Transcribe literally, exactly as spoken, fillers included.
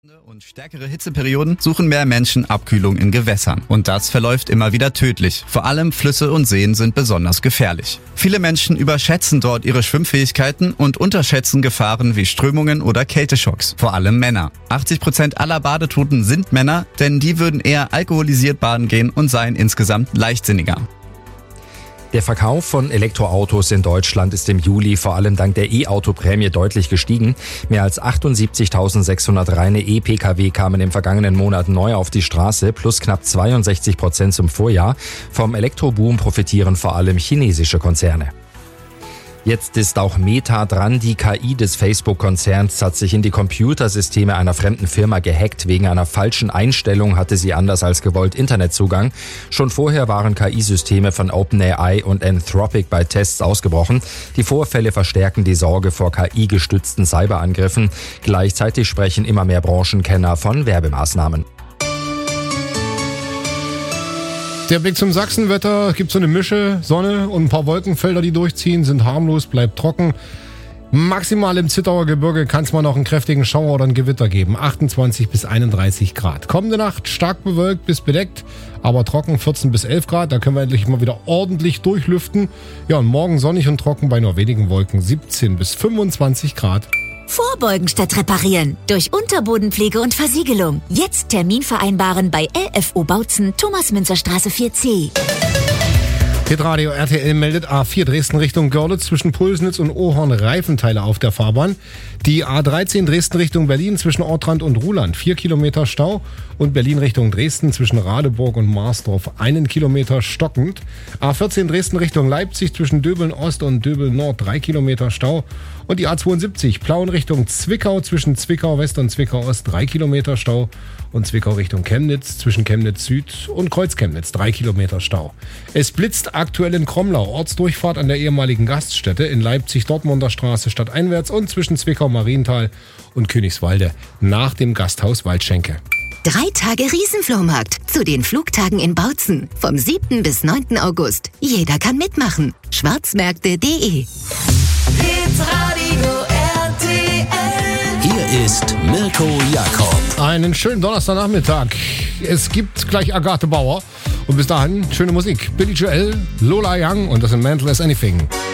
Und stärkere Hitzeperioden suchen mehr Menschen Abkühlung in Gewässern. Und das verläuft immer wieder tödlich. Vor allem Flüsse und Seen sind besonders gefährlich. Viele Menschen überschätzen dort ihre Schwimmfähigkeiten und unterschätzen Gefahren wie Strömungen oder Kälteschocks. Vor allem Männer. achtzig Prozent aller Badetoten sind Männer, denn die würden eher alkoholisiert baden gehen und seien insgesamt leichtsinniger. Der Verkauf von Elektroautos in Deutschland ist im Juli vor allem dank der E-Auto-Prämie deutlich gestiegen. Mehr als achtundsiebzigtausendsechshundert reine E-Pkw kamen im vergangenen Monat neu auf die Straße, plus knapp zweiundsechzig Prozent zum Vorjahr. Vom Elektroboom profitieren vor allem chinesische Konzerne. Jetzt ist auch Meta dran. Die K I des Facebook-Konzerns hat sich in die Computersysteme einer fremden Firma gehackt. Wegen einer falschen Einstellung hatte sie anders als gewollt Internetzugang. Schon vorher waren K I-Systeme von OpenAI und Anthropic bei Tests ausgebrochen. Die Vorfälle verstärken die Sorge vor K I-gestützten Cyberangriffen. Gleichzeitig sprechen immer mehr Branchenkenner von Werbemaßnahmen. Der Blick zum Sachsenwetter, gibt so eine Mische, Sonne und ein paar Wolkenfelder, die durchziehen, sind harmlos, bleibt trocken. Maximal im Zittauer Gebirge kann es mal noch einen kräftigen Schauer oder ein Gewitter geben, achtundzwanzig bis einunddreißig Grad. Kommende Nacht stark bewölkt bis bedeckt, aber trocken, vierzehn bis elf Grad, da können wir endlich mal wieder ordentlich durchlüften. Ja, und morgen sonnig und trocken bei nur wenigen Wolken, siebzehn bis fünfundzwanzig Grad. Vorbeugen statt reparieren. Durch Unterbodenpflege und Versiegelung. Jetzt Termin vereinbaren bei L F O Bautzen, Thomas-Münzer-Straße vier C. Hitradio R T L meldet A vier Dresden Richtung Görlitz zwischen Pulsnitz und Ohorn Reifenteile auf der Fahrbahn. Die A dreizehn Dresden Richtung Berlin zwischen Ortrand und Ruhland vier Kilometer Stau. Und Berlin Richtung Dresden zwischen Radeburg und Marsdorf einen Kilometer stockend. A vierzehn Dresden Richtung Leipzig zwischen Döbeln Ost und Döbeln Nord drei Kilometer Stau. Und die A zweiundsiebzig Plauen Richtung Zwickau zwischen Zwickau West und Zwickau Ost drei Kilometer Stau. Und Zwickau Richtung Chemnitz zwischen Chemnitz Süd und Kreuzchemnitz drei Kilometer Stau. Es blitzt aktuell in Kromlau, Ortsdurchfahrt an der ehemaligen Gaststätte, in Leipzig Dortmunder Straße stadteinwärts und zwischen Zwickau Marienthal und Königswalde nach dem Gasthaus Waldschenke. Drei Tage Riesenflohmarkt zu den Flugtagen in Bautzen. Vom siebten bis neunten August. Jeder kann mitmachen. Schwarzmärkte punkt de. Hitradio R T L. Hier ist Mirko Jakob. Einen schönen Donnerstagnachmittag. Es gibt gleich Agathe Bauer. Und bis dahin schöne Musik. Billy Joel, Lola Young und das in Mental as Anything.